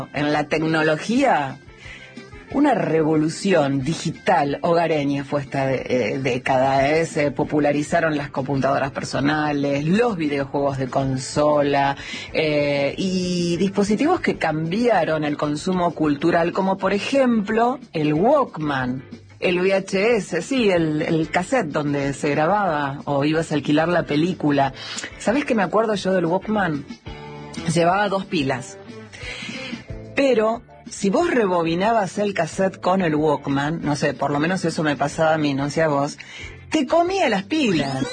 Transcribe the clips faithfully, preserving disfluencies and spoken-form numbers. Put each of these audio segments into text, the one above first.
En la tecnología, una revolución digital hogareña fue esta eh, década. ¿eh? Se popularizaron las computadoras personales, los videojuegos de consola eh, y dispositivos que cambiaron el consumo cultural, como por ejemplo el Walkman. El V H S, sí, el, el cassette donde se grababa o ibas a alquilar la película. ¿Sabés qué me acuerdo yo del Walkman? Llevaba dos pilas. Pero si vos rebobinabas el cassette con el Walkman, no sé, por lo menos eso me pasaba a mí, no sé a vos, te comía las pilas.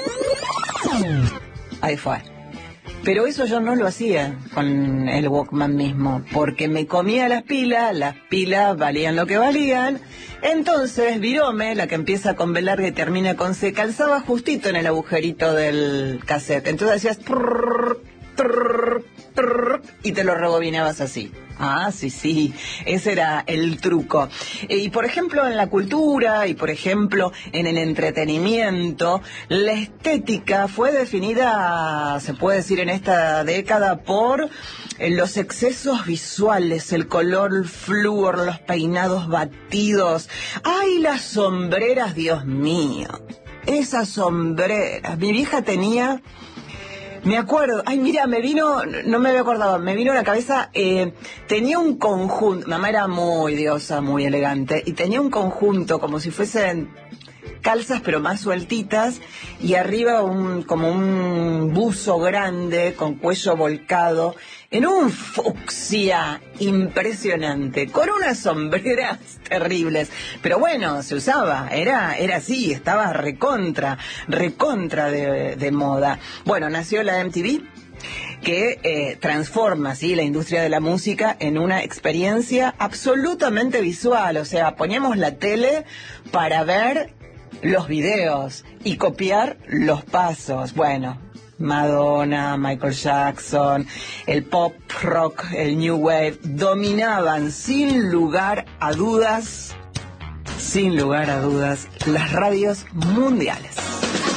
Ahí fue. Pero eso yo no lo hacía con el Walkman mismo, porque me comía las pilas, las pilas valían lo que valían. Entonces, Virome, la que empieza con B larga y termina con C, calzaba justito en el agujerito del cassette. Entonces hacías trrr, trrr, trrr, y te lo rebobinabas así. Ah, sí, sí, ese era el truco. Y por ejemplo en la cultura y por ejemplo en el entretenimiento, la estética fue definida, se puede decir en esta década, por los excesos visuales, el color flúor, los peinados batidos. ¡Ay, las sombreras, Dios mío! Esas sombreras. Mi vieja tenía... Me acuerdo, ay mira, me vino, no me había acordado, me vino a la cabeza, eh, tenía un conjunto, mamá era muy diosa, muy elegante, y tenía un conjunto como si fuesen calzas pero más sueltitas, y arriba un como un buzo grande con cuello volcado, en un fucsia impresionante, con unas sombreras terribles, pero bueno, se usaba, era era así, estaba recontra, recontra de, de moda. Bueno, nació la M T V, que eh, transforma, ¿sí?, la industria de la música en una experiencia absolutamente visual, o sea, poníamos la tele para ver los videos y copiar los pasos. Bueno, Madonna, Michael Jackson, el pop rock, el new wave, dominaban sin lugar a dudas, sin lugar a dudas, las radios mundiales.